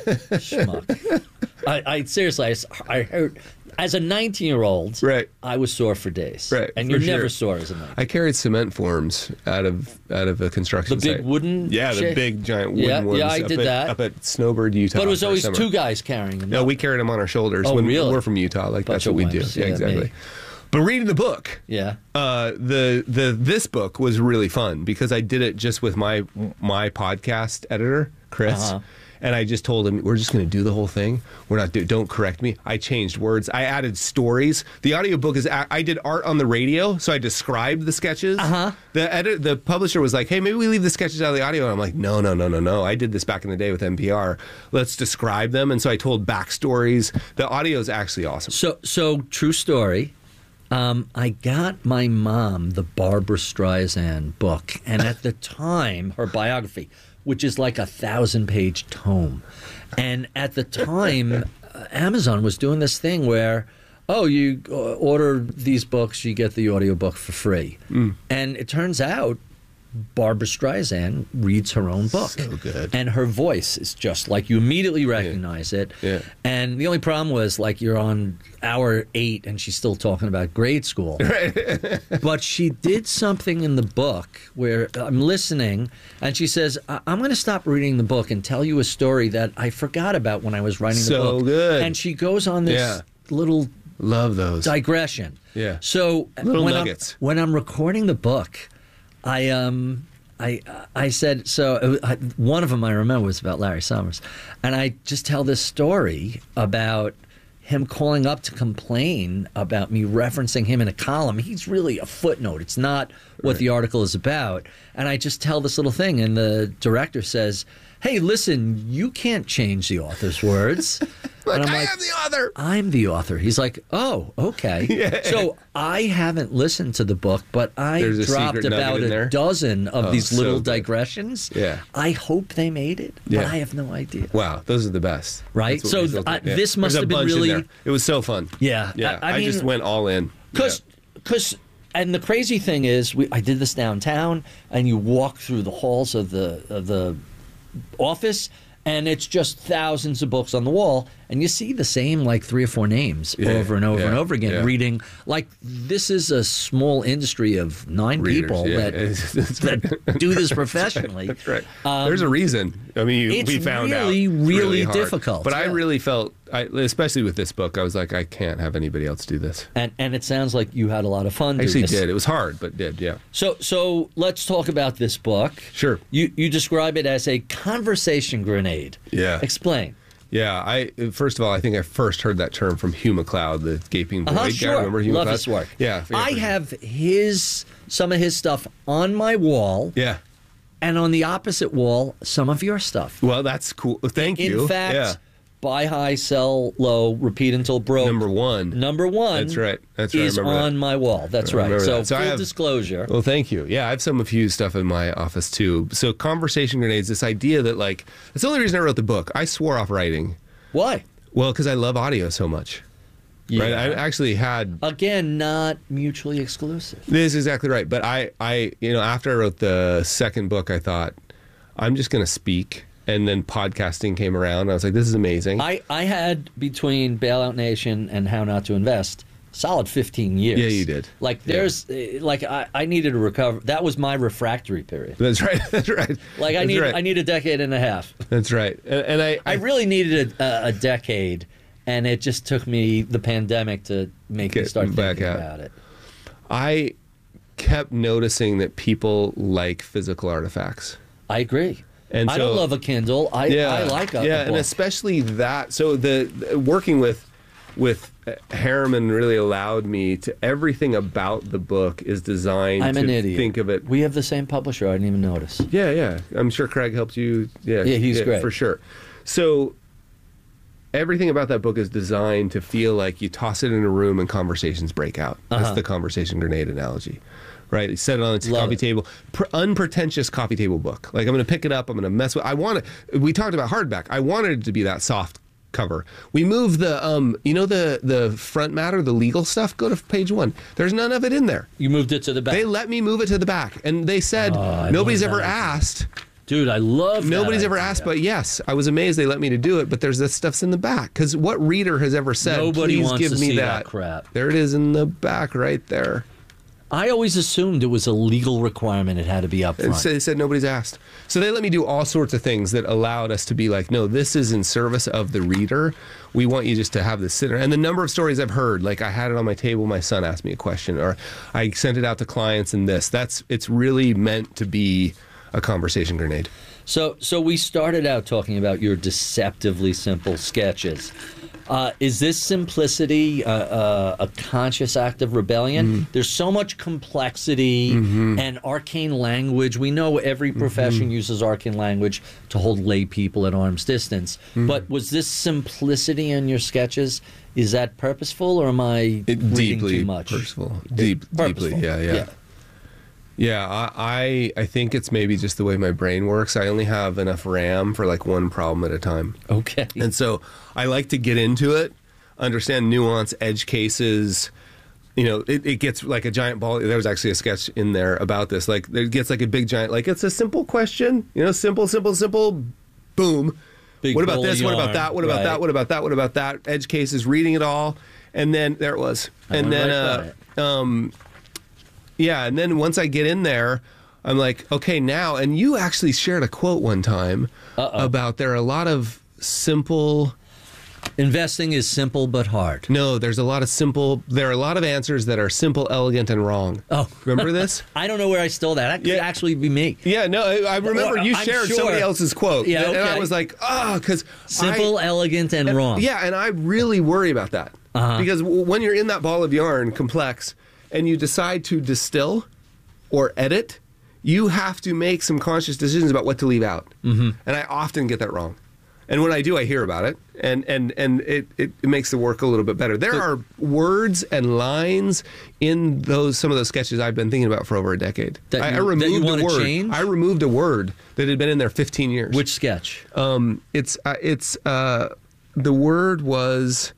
S1: Schmuck. I, I seriously, I, s- I heard as a nineteen-year-old,
S2: right?
S1: I was sore for days,
S2: Right,
S1: And
S2: for
S1: you're
S2: sure.
S1: never sore as a nineteen.
S2: I carried cement forms out of out of a construction
S1: The big
S2: site.
S1: wooden
S2: Yeah, the
S1: shit?
S2: big giant wooden
S1: Yeah,
S2: ones.
S1: yeah, I
S2: up
S1: did
S2: at,
S1: that.
S2: up at Snowbird, Utah.
S1: But it was
S2: for
S1: always
S2: summer.
S1: two guys carrying them.
S2: No, we carried them on our shoulders
S1: Oh,
S2: when
S1: really?
S2: we're from Utah. Like
S1: Bunch
S2: that's what
S1: of
S2: we
S1: wimps.
S2: do.
S1: Yeah,
S2: exactly.
S1: me.
S2: But reading the book,
S1: Yeah.
S2: uh, the the this book was really fun because I did it just with my my podcast editor, Chris.
S1: Uh-huh.
S2: And I just told him, we're just going to do the whole thing. We're not, do, don't correct me. I changed words. I added stories. The audiobook is, I did art on the radio, so I described the sketches. Uh-huh. The edit, the publisher was like, hey, maybe we leave the sketches out of the audio. And I'm like, no, no, no, no, no. I did this back in the day with N P R. Let's describe them. And so I told backstories. The audio is actually awesome.
S1: So, so true story. Um, I got my mom the Barbara Streisand book, and at the time, her biography, which is like a thousand-page tome, and at the time, uh, Amazon was doing this thing where, oh, you uh, order these books, you get the audiobook for free,
S2: Mm.
S1: and it turns out Barbara Streisand reads her own book.
S2: So good.
S1: And her voice is just like you immediately recognize it.
S2: Yeah.
S1: And the only problem was like you're on hour eight and she's still talking about grade school. But she did something in the book where I'm listening and she says, I- I'm going to stop reading the book and tell you a story that I forgot about when I was writing the
S2: So
S1: book.
S2: good.
S1: And she goes on this
S2: Yeah.
S1: little
S2: Love those.
S1: digression.
S2: Yeah.
S1: So
S2: Little
S1: when
S2: nuggets.
S1: I'm, when I'm recording the book, I um I I said so. It was, I, one of them I remember was about Larry Summers, and I just tell this story about him calling up to complain about me referencing him in a column. He's really a footnote. It's not what
S2: Right.
S1: the article is about. And I just tell this little thing, and the director says, "Hey, listen, you can't change the author's words."
S2: Like,
S1: and I'm
S2: I
S1: like,
S2: am the author.
S1: I'm the author. He's like, oh, okay.
S2: Yeah.
S1: So I haven't listened to the book, but I
S2: There's a
S1: dropped
S2: secret nugget
S1: about
S2: in
S1: a
S2: there?
S1: dozen of
S2: Oh,
S1: these
S2: so
S1: little
S2: good.
S1: digressions.
S2: Yeah.
S1: I hope they made it, but
S2: Yeah.
S1: I have no idea.
S2: Wow, those are the best.
S1: Right?
S2: That's what
S1: So
S2: we still
S1: uh,
S2: do. Yeah.
S1: this must
S2: There's a
S1: have been
S2: bunch in
S1: really-
S2: there. It was so fun.
S1: Yeah.
S2: Yeah.
S1: I- I
S2: I, just
S1: mean-
S2: went all in.
S1: Because, because, and the crazy thing is, we, I did this downtown, and you walk through the halls of the of the office, and it's just thousands of books on the wall, and you see the same like three or four names
S2: Yeah,
S1: over and over
S2: yeah,
S1: and over again.
S2: yeah.
S1: Reading like this is a small industry of nine
S2: Readers,
S1: people
S2: yeah.
S1: that, that do this professionally.
S2: That's right.
S1: Um,
S2: There's a reason. I mean,
S1: it's
S2: we found out.
S1: really, really
S2: hard.
S1: difficult,
S2: But I
S1: yeah.
S2: really felt, I, especially with this book, I was like, I can't have anybody else do this.
S1: And and it sounds like you had a lot of fun.
S2: I
S1: doing
S2: actually
S1: this.
S2: did. It was hard, but did. Yeah.
S1: So, so let's talk about this book.
S2: Sure.
S1: You you describe it as a conversation grenade.
S2: Yeah.
S1: Explain.
S2: Yeah, I first of all, I think I first heard that term from Hugh MacLeod, the gaping void
S1: Uh-huh,
S2: guy.
S1: sure.
S2: Remember Hugh
S1: Love
S2: MacLeod?
S1: his work.
S2: Yeah,
S1: I have his some of his stuff on my wall.
S2: Yeah.
S1: And on the opposite wall, some of your stuff.
S2: Well, that's cool. Thank
S1: In
S2: you.
S1: fact,
S2: yeah.
S1: buy high, sell low, repeat until broke.
S2: Number one.
S1: Number one.
S2: That's right. That's right. I
S1: Is
S2: remember
S1: on
S2: that.
S1: my wall. That's
S2: I
S1: right.
S2: remember
S1: So,
S2: that. So I
S1: full
S2: have-
S1: disclosure.
S2: Well, thank you. Yeah, I have some of few stuff in my office too. So conversation grenades, this idea that like, it's the only reason I wrote the book. I swore off writing.
S1: Why?
S2: Well, because I love audio so much. Right?
S1: Yeah.
S2: I actually had...
S1: Again, not mutually exclusive.
S2: This is exactly right. But I, I, you know, after I wrote the second book, I thought, I'm just going to speak. And then podcasting came around. I was like, this is amazing.
S1: I, I had, between Bailout Nation and How Not to Invest, solid fifteen years.
S2: Yeah, you did.
S1: Like, there's, eh, like, I, I needed to recover. That was my refractory period.
S2: That's right. That's right.
S1: Like, I
S2: That's
S1: need,
S2: right.
S1: I need a decade and a half.
S2: That's right. And, and I,
S1: I really needed a, a decade, and it just took me the pandemic to make me
S2: Get
S1: start
S2: back
S1: thinking
S2: out.
S1: about it.
S2: I kept noticing that people like physical artifacts.
S1: I agree.
S2: And
S1: I
S2: so,
S1: don't love a Kindle. I, I like a,
S2: yeah,
S1: a
S2: and
S1: book.
S2: especially that. So the, the working with with Harriman really allowed me to everything about the book is designed
S1: I'm
S2: to
S1: an idiot.
S2: think of it.
S1: We have the same publisher. I didn't even notice.
S2: Yeah, yeah. I'm sure Craig helped you. Yeah,
S1: Yeah, he's great.
S2: for sure. So everything about that book is designed to feel like you toss it in a room and conversations break out. That's
S1: Uh-huh.
S2: the conversation grenade analogy. Right, you set it on its
S1: Love
S2: coffee
S1: it.
S2: table, Pr- unpretentious coffee table book. Like I'm going to pick it up, I'm going to mess with. I want to. We talked about hardback. I wanted it to be that soft cover. We moved the, um, you know, the the front matter, the legal stuff. Go to page one. There's none of it in there.
S1: You moved it to the back.
S2: They let me move it to the back, and they said
S1: Oh, I
S2: nobody's
S1: love
S2: ever
S1: that idea.
S2: asked.
S1: Dude, I love.
S2: Nobody's
S1: that
S2: ever
S1: idea.
S2: asked, but yes, I was amazed they let me to do it. But there's this stuff's in the back because what reader has ever said?
S1: Nobody
S2: Please
S1: wants
S2: give
S1: to
S2: me
S1: see
S2: that.
S1: that crap.
S2: There it is in the back, right there.
S1: I always assumed it was a legal requirement. It had to be up
S2: And
S1: front.
S2: so they said nobody's asked. So they let me do all sorts of things that allowed us to be like, no, this is in service of the reader. We want you just to have this sit there. And the number of stories I've heard, like I had it on my table, my son asked me a question, or I sent it out to clients and this. That's it's really meant to be a conversation grenade.
S1: So, so we started out talking about your deceptively simple sketches. Uh, is this simplicity uh, uh, a conscious act of rebellion?
S2: Mm-hmm.
S1: There's so much complexity and arcane language. We know every profession
S2: Mm-hmm.
S1: uses arcane language to hold lay people at arm's distance.
S2: Mm-hmm.
S1: But was this simplicity in your sketches? Is that purposeful, or am I
S2: It,
S1: reading
S2: deeply
S1: too much?
S2: purposeful. Deep,
S1: Purposeful.
S2: deeply, yeah, yeah.
S1: Yeah.
S2: Yeah, I, I I think it's maybe just the way my brain works. I only have enough RAM for like one problem at a time.
S1: Okay.
S2: And so I like to get into it, understand nuance, edge cases. You know, it, it gets like a giant ball. There was actually a sketch in there about this. Like, it gets like a big giant, like, it's a simple question. You know, simple, simple, simple, boom.
S1: Big
S2: what about
S1: ball of
S2: this? What about
S1: yarn,
S2: that? What about
S1: right.
S2: that? What about that? What about that? Edge cases, reading it all. And then there it was.
S1: I
S2: And
S1: went
S2: then,
S1: right
S2: uh, um, yeah, and then once I get in there, I'm like, okay, now, and you actually shared a quote one time
S1: Uh-oh.
S2: about there are a lot of simple.
S1: Investing is simple but hard.
S2: No, there's a lot of simple, there are a lot of answers that are simple, elegant, and wrong.
S1: Oh.
S2: Remember this?
S1: I don't know where I stole that. That could
S2: Yeah.
S1: actually be me.
S2: Yeah, no, I, I remember you
S1: I'm
S2: shared
S1: sure.
S2: somebody else's quote.
S1: Yeah,
S2: and, and I
S1: okay.
S2: was like, ah, because.
S1: Simple, elegant, and wrong.
S2: Yeah, and I really worry about that.
S1: Uh-huh.
S2: Because w- when you're in that ball of yarn, complex, and you decide to distill or edit, you have to make some conscious decisions about what to leave out.
S1: Mm-hmm.
S2: And I often get that wrong. And when I do, I hear about it, and and and it, it, it makes the work a little bit better. There are words and lines in those some of those sketches I've been thinking about for over a decade.
S1: That
S2: I,
S1: you-
S2: I removed
S1: that you
S2: a
S1: wanna
S2: word.
S1: change?
S2: I removed a word that had been in there fifteen years.
S1: Which sketch?
S2: Um, it's uh, it's uh, the word was.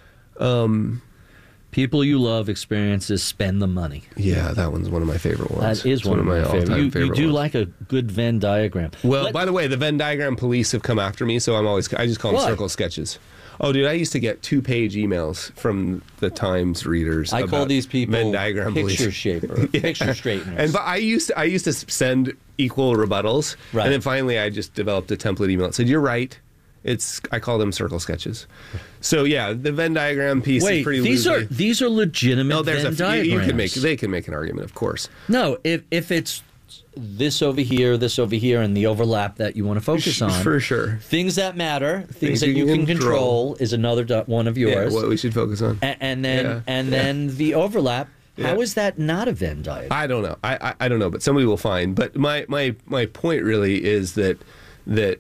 S2: Um,
S1: People you love, experiences, spend the money.
S2: Yeah, that one's one of my favorite ones.
S1: That is
S2: It's
S1: one, of my,
S2: all-time
S1: favorite. You, you
S2: favorite
S1: do
S2: ones.
S1: like a good Venn diagram.
S2: Well,
S1: Let-
S2: by the way, the Venn diagram police have come after me, so I'm always I just call them
S1: Why?
S2: circle sketches. Oh, dude, I used to get two-page emails from the Times readers.
S1: I call
S2: about
S1: these people
S2: Venn diagram
S1: picture
S2: police.
S1: shaper,
S2: Yeah.
S1: picture straighteners.
S2: And but I used to I used to send equal rebuttals,
S1: Right.
S2: and then finally I just developed a template email. It said, "You're right." It's I call them circle sketches. So yeah, the Venn diagram piece
S1: Wait,
S2: is pretty
S1: these
S2: loosely.
S1: are these are legitimate
S2: No, there's
S1: Venn
S2: a
S1: diagrams.
S2: you can make they can make an argument, of course.
S1: No, if if it's this over here, this over here, and the overlap that you want to focus on,
S2: For sure.
S1: things that matter, things,
S2: Things
S1: that
S2: you
S1: you
S2: can
S1: can control, is another do- one of
S2: Yeah,
S1: yours.
S2: what we should focus on.
S1: A- and then
S2: Yeah,
S1: and
S2: yeah.
S1: then the overlap. How
S2: Yeah.
S1: is that not a Venn diagram?
S2: I don't know. I, I I don't know, but somebody will find. But my my my point really is that that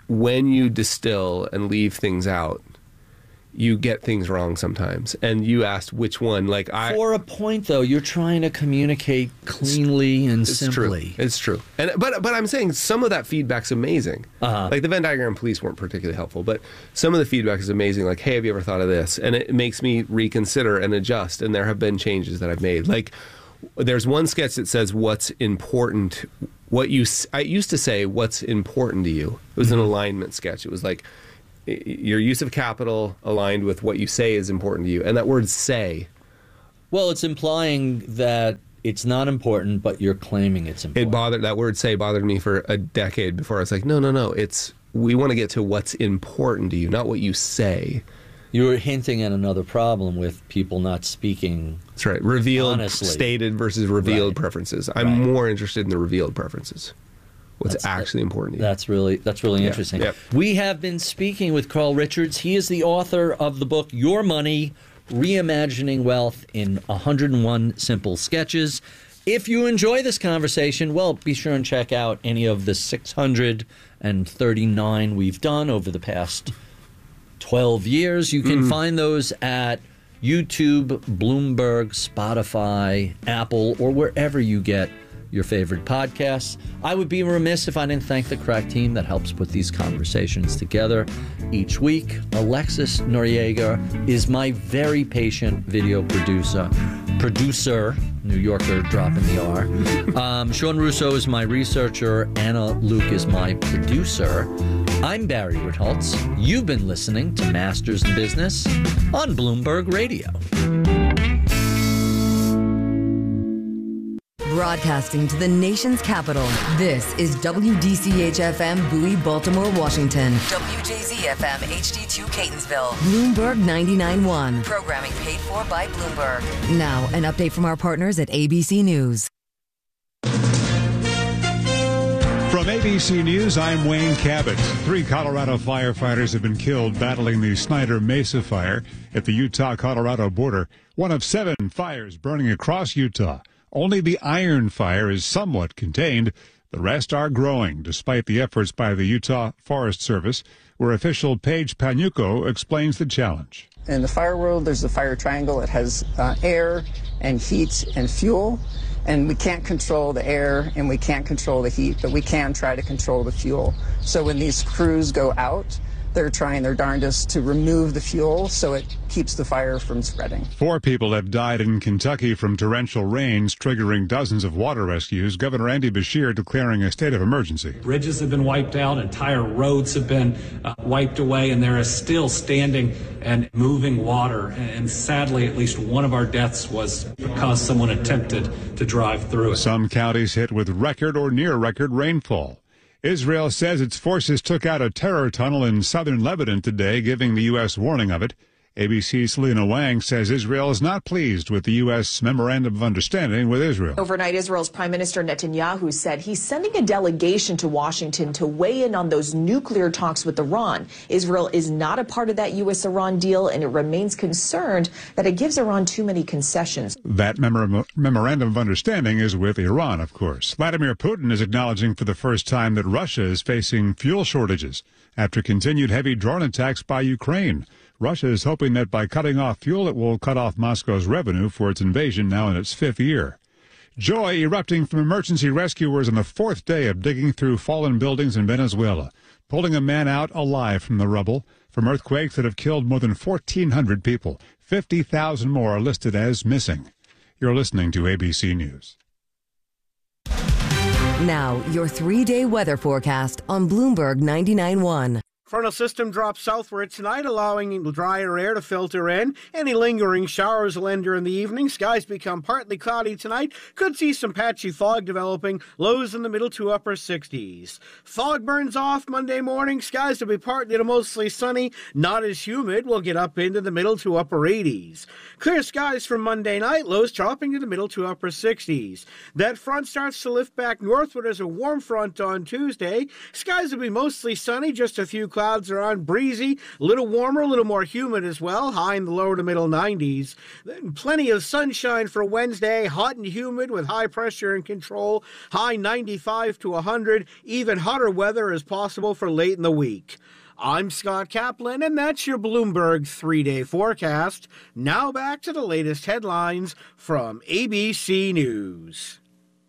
S2: when you distill and leave things out, you get things wrong sometimes. And you asked which one. Like I,
S1: For a point, though, you're trying to communicate cleanly and
S2: it's
S1: simply.
S2: True. It's true. And but but I'm saying some of that feedback's amazing. Uh-huh. Like the Venn diagram police weren't particularly helpful, but some of the feedback is amazing. Like, hey, have you ever thought of this? And it makes me reconsider and adjust. And there have been changes that I've made. Like there's one sketch that says what's important. What you I used to say what's important to you. It was mm-hmm. an alignment sketch. It was like, your use of capital aligned with what you say is important to you. And that word say.
S1: Well, it's implying that it's not important, but you're claiming it's important.
S2: It bothered, that word say bothered me for a decade before I was like, no, no, no. It's, we want to get to what's important to you, not what you say.
S1: You were hinting at another problem with people not speaking.
S2: That's right. Revealed,
S1: honestly.
S2: Stated versus revealed
S1: right.
S2: preferences. I'm
S1: right.
S2: more interested in the revealed preferences. What's
S1: that's,
S2: actually important to you.
S1: That's really that's really
S2: yeah.
S1: interesting.
S2: Yep.
S1: We have been speaking with Carl Richards. He is the author of the book Your Money, Reimagining Wealth in one hundred one Simple Sketches. If you enjoy this conversation, well, be sure and check out any of the six hundred thirty-nine we've done over the past twelve years. You can mm. find those at YouTube, Bloomberg, Spotify, Apple, or wherever you get your favorite podcasts. I would be remiss if I didn't thank the crack team that helps put these conversations together each week. Alexis Noriega is my very patient video producer. Producer, New Yorker dropping the R. Um, Sean Russo is my researcher. Anna Luke is my producer. I'm Barry Ritholtz. You've been listening to Masters in Business on Bloomberg Radio.
S9: Broadcasting to the nation's capital, this is W D C H F M Bowie, Baltimore, Washington. W J Z F M H D two Catonsville. Bloomberg ninety-nine point one. Programming paid for by Bloomberg. Now, an update from our partners at A B C News.
S16: From A B C News, I'm Wayne Cabot. Three Colorado firefighters have been killed battling the Snyder Mesa fire at the Utah-Colorado border, one of seven fires burning across Utah. Only the Iron Fire is somewhat contained. The rest are growing, despite the efforts by the Utah Forest Service, where official Paige Panuco explains the challenge.
S4: In the fire world, there's the fire triangle. It has uh, air and heat and fuel. And we can't control the air and we can't control the heat, but we can try to control the fuel. So when these crews go out, they're trying their darndest to remove the fuel so it keeps the fire from spreading.
S16: Four people have died in Kentucky from torrential rains, triggering dozens of water rescues. Governor Andy Beshear declaring a state of emergency.
S5: Bridges have been wiped out, entire roads have been uh, wiped away, and there is still standing and moving water. And sadly, at least one of our deaths was because someone attempted to drive through it.
S16: Some counties hit with record or near record rainfall. Israel says its forces took out a terror tunnel in southern Lebanon today, giving the U S warning of it. A B C's Selena Wang says Israel is not pleased with the U S memorandum of understanding with Israel.
S6: Overnight, Israel's Prime Minister Netanyahu said he's sending a delegation to Washington to weigh in on those nuclear talks with Iran. Israel is not a part of that U S Iran deal, and it remains concerned that it gives Iran too many concessions.
S16: That memor- memorandum of understanding is with Iran, of course. Vladimir Putin is acknowledging for the first time that Russia is facing fuel shortages after continued heavy drone attacks by Ukraine. Russia is hoping that by cutting off fuel, it will cut off Moscow's revenue for its invasion now in its fifth year. Joy erupting from emergency rescuers on the fourth day of digging through fallen buildings in Venezuela, pulling a man out alive from the rubble from earthquakes that have killed more than fourteen hundred people. fifty thousand more are listed as missing. You're listening to A B C News.
S9: Now, your three-day weather forecast on Bloomberg ninety-nine point one.
S10: Frontal system drops southward tonight, allowing drier air to filter in. Any lingering showers will end during the evening. Skies become partly cloudy tonight. Could see some patchy fog developing. Lows in the middle to upper sixties. Fog burns off Monday morning. Skies will be partly to mostly sunny. Not as humid. We'll get up into the middle to upper eighties. Clear skies for Monday night. Lows dropping to the middle to upper sixties. That front starts to lift back northward as a warm front on Tuesday. Skies will be mostly sunny. Just a few clouds around, breezy, a little warmer, a little more humid as well, high in the lower to middle nineties. Then plenty of sunshine for Wednesday, hot and humid with high pressure in control, high ninety-five to one hundred. Even hotter weather is possible for late in the week. I'm Scott Kaplan, and that's your Bloomberg three-day forecast. Now back to the latest headlines from A B C News.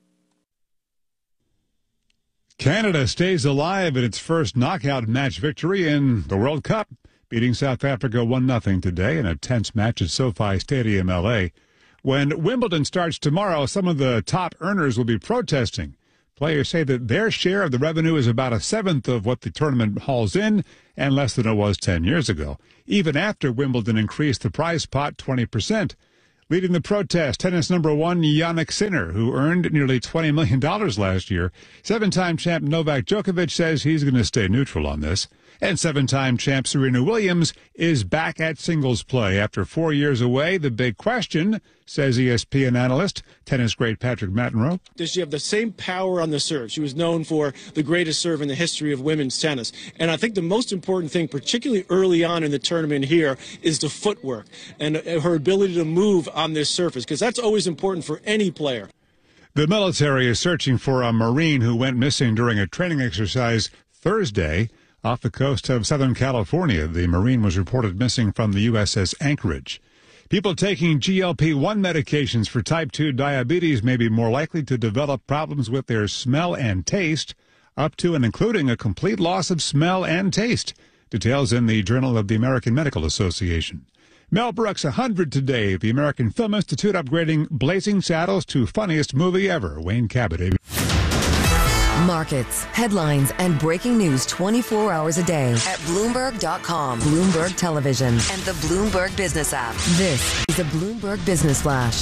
S16: Canada stays alive in its first knockout match victory in the World Cup, beating South Africa one nothing today in a tense match at SoFi Stadium, L A. When Wimbledon starts tomorrow, some of the top earners will be protesting. Players say that their share of the revenue is about a seventh of what the tournament hauls in and less than it was ten years ago, even after Wimbledon increased the prize pot twenty percent. Leading the protest, tennis number one, Jannik Sinner, who earned nearly twenty million dollars last year. Seven-time champ Novak Djokovic says he's going to stay neutral on this. And seven-time champ Serena Williams is back at singles play after four years away. The big question, says E S P N analyst, tennis great Patrick McEnroe.
S3: Does she have the same power on the serve? She was known for the greatest serve in the history of women's tennis. And I think the most important thing, particularly early on in the tournament here, is the footwork and her ability to move on this surface, because that's always important for any player.
S16: The military is searching for a Marine who went missing during a training exercise Thursday off the coast of Southern California. The Marine was reported missing from the U S S Anchorage. People taking G L P one medications for type two diabetes may be more likely to develop problems with their smell and taste, up to and including a complete loss of smell and taste. Details in the Journal of the American Medical Association. Mel Brooks, one hundred today. The American Film Institute upgrading Blazing Saddles to funniest movie ever. Wayne Cabot.
S9: Markets, headlines, and breaking news twenty-four hours a day at Bloomberg dot com, Bloomberg Television, and the Bloomberg Business app. This is a Bloomberg Business Flash.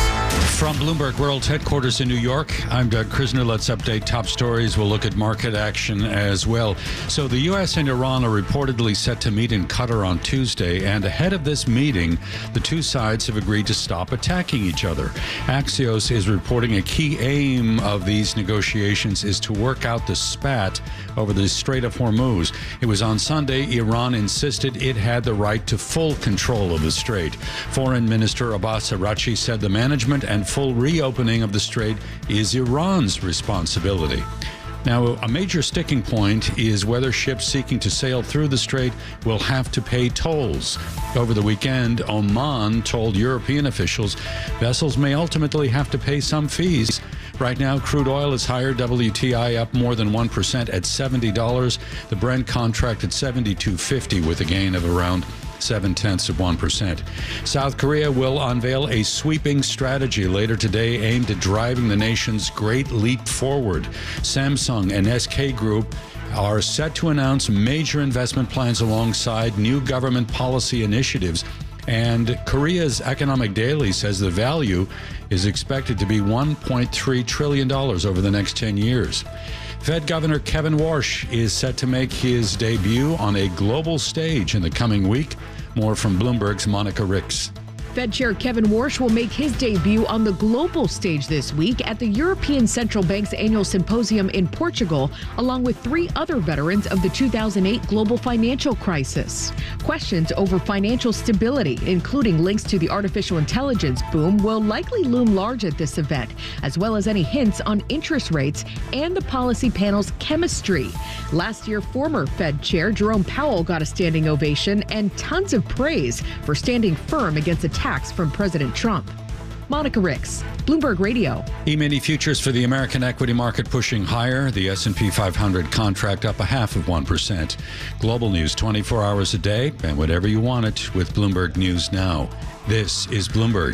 S18: From Bloomberg World Headquarters in New York, I'm Doug Krisner. Let's update top stories. We'll look at market action as well. So the U S and Iran are reportedly set to meet in Qatar on Tuesday, and ahead of this meeting, the two sides have agreed to stop attacking each other. Axios is reporting a key aim of these negotiations is to work out the spat over the Strait of Hormuz. It was on Sunday Iran insisted it had the right to full control of the strait. Foreign Minister Abbas Araghchi said the management and full reopening of the strait is Iran's responsibility. Now, a major sticking point is whether ships seeking to sail through the strait will have to pay tolls. Over the weekend, Oman told European officials vessels may ultimately have to pay some fees. Right now, crude oil is higher, W T I up more than one percent at seventy dollars. The Brent contract at seventy-two fifty with a gain of around seven-tenths of one percent. South Korea will unveil a sweeping strategy later today aimed at driving the nation's great leap forward. Samsung and S K Group are set to announce major investment plans alongside new government policy initiatives. And Korea's Economic Daily says the value is expected to be one point three trillion dollars over the next ten years. Fed Governor Kevin Warsh is set to make his debut on a global stage in the coming week. More from Bloomberg's Monica Ricks.
S7: Fed Chair Kevin Warsh will make his debut on the global stage this week at the European Central Bank's annual symposium in Portugal, along with three other veterans of the two thousand eight global financial crisis. Questions over financial stability, including links to the artificial intelligence boom, will likely loom large at this event, as well as any hints on interest rates and the policy panel's chemistry. Last year, former Fed Chair Jerome Powell got a standing ovation and tons of praise for standing firm against attacks from President Trump. Monica Ricks, Bloomberg Radio.
S18: E-mini futures for the American equity market pushing higher. The S and P five hundred contract up a half of one percent. Global news twenty-four hours a day and whatever you want it with Bloomberg News Now. This is Bloomberg.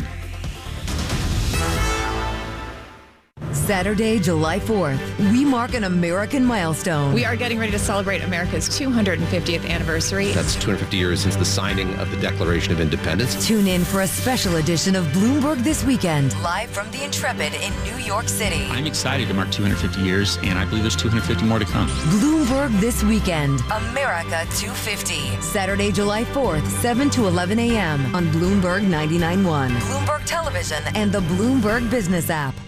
S9: Saturday, July fourth, we mark an American milestone.
S8: We are getting ready to celebrate America's two hundred fiftieth anniversary.
S11: That's two hundred fifty years since the signing of the Declaration of Independence.
S9: Tune in for a special edition of Bloomberg This Weekend, live from the Intrepid in New York City.
S12: I'm excited to mark two hundred fifty years, and I believe there's two hundred fifty more to come.
S9: Bloomberg This Weekend, America two fifty. Saturday, July fourth, seven to eleven a.m. on Bloomberg ninety-nine point one, Bloomberg Television, and the Bloomberg Business app.